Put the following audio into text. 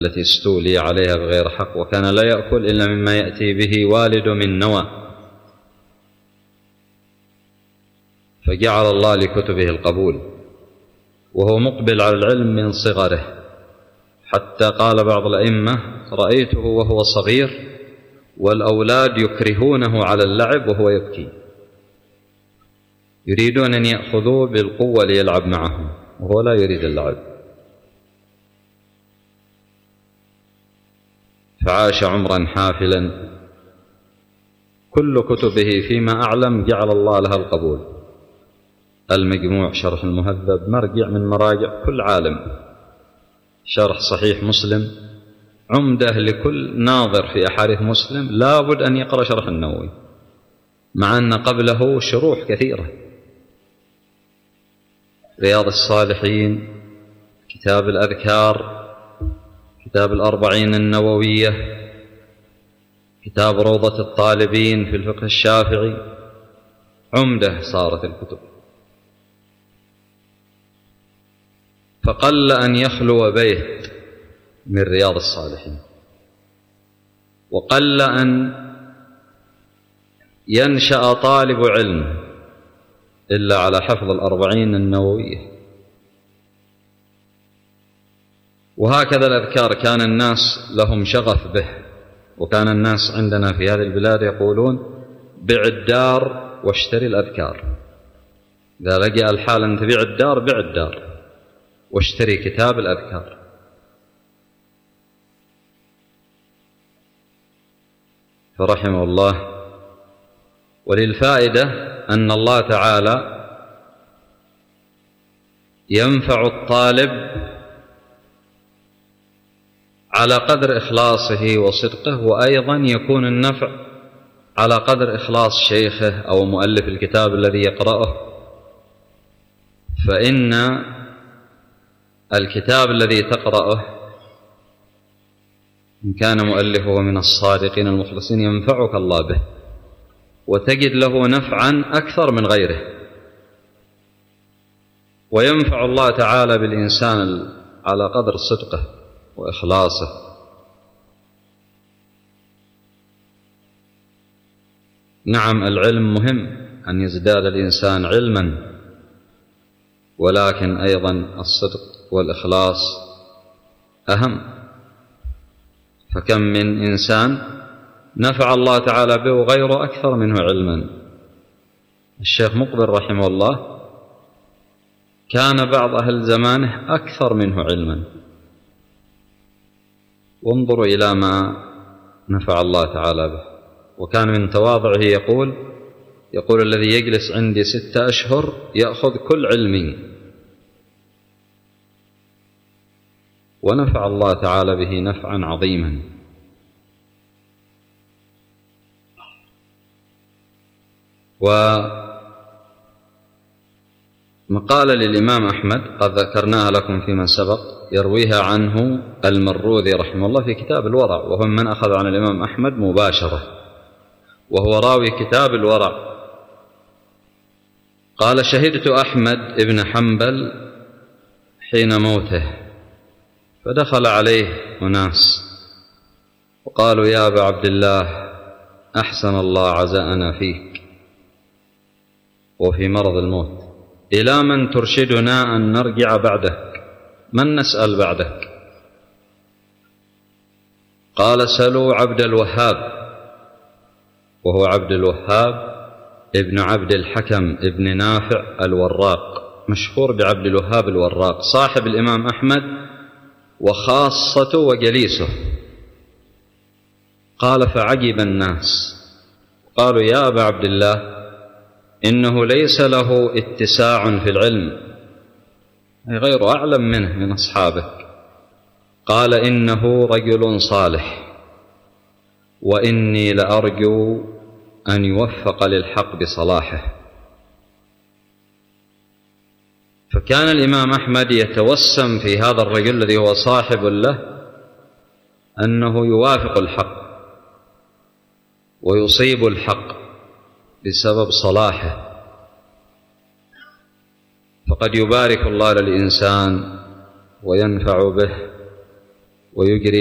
التي استولي عليها بغير حق، وكان لا يأكل إلا مما يأتي به والد من نوى، فجعل الله لكتبه القبول وهو مقبل على العلم من صغره، حتى قال بعض الأئمة: رأيته وهو صغير والأولاد يكرهونه على اللعب وهو يبكي، يريدون أن يأخذوه بالقوة ليلعب معهم وهو لا يريد اللعب. فعاش عمرا حافلا، كل كتبه فيما أعلم جعل الله لها القبول. المجموع، شرح المهذب، مرجع من مراجع كل عالم. شرح صحيح مسلم عمدة لكل ناظر في أحاديث مسلم، لابد أن يقرأ شرح النووي، مع أن قبله شروح كثيرة. رياض الصالحين، كتاب الأذكار، كتاب الأربعين النووية، كتاب روضة الطالبين في الفقه الشافعي، عمدة صارت الكتب. فقل أن يخلو بيت من رياض الصالحين، وقل أن ينشأ طالب علم إلا على حفظ الأربعين النووية. وهكذا الأذكار كان الناس لهم شغف به، وكان الناس عندنا في هذه البلاد يقولون: بع الدار واشتري الأذكار. إذا لقى الحال أن تبيع الدار، بع الدار واشتري كتاب الأذكار. فرحمه الله. وللفائدة أن الله تعالى ينفع الطالب على قدر إخلاصه وصدقه، وأيضا يكون النفع على قدر إخلاص شيخه أو مؤلف الكتاب الذي يقرأه. فإن الكتاب الذي تقرأه إن كان مؤلفه من الصادقين المخلصين ينفعك الله به، وتجد له نفعا أكثر من غيره. وينفع الله تعالى بالإنسان على قدر صدقه وإخلاصه. نعم، العلم مهم، أن يزداد الإنسان علما، ولكن أيضا الصدق والإخلاص أهم. فكم من إنسان نفع الله تعالى به وغيره أكثر منه علما. الشيخ مقبل رحمه الله كان بعض أهل زمانه أكثر منه علما، وانظروا إلى ما نفع الله تعالى به. وكان من تواضعه يقول: الذي يجلس عندي 6 أشهر يأخذ كل علمي. ونفع الله تعالى به نفعا عظيما. ومقالة للإمام أحمد قد ذكرناها لكم فيما سبق، يرويها عنه المروذي رحمه الله في كتاب الورع، وهو من أخذ عن الإمام أحمد مباشرة، وهو راوي كتاب الورع. قال: شهدت أحمد بن حنبل حين موته، فدخل عليه أناس وقالوا: يا أبا عبد الله، أحسن الله عزاءنا فيك وفي مرض الموت، إلى من ترشدنا أن نرجع بعدك؟ من نسأل بعدك؟ قال: سلوا عبد الوهاب، وهو عبد الوهاب ابن عبد الحكم ابن نافع الوراق، مشهور بعبد الوهاب الوراق، صاحب الإمام أحمد وخاصته وجليسه. قال: فعجب الناس، قالوا: يا أبا عبد الله، إنه ليس له اتساع في العلم، غير أعلم منه من أصحابك. قال: إنه رجل صالح، وإني لأرجو أن يوفق للحق بصلاحه. فكان الإمام أحمد يتوسم في هذا الرجل الذي هو صاحب له أنه يوافق الحق ويصيب الحق بسبب صلاحه. فقد يبارك الله للإنسان وينفع به ويجري